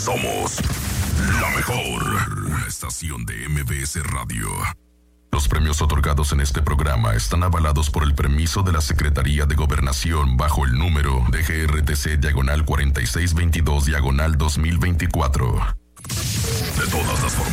Somos la mejor estación de MBS Radio. Los premios otorgados en este programa están avalados por el permiso de la Secretaría de Gobernación bajo el número de GRTC /4622/2024.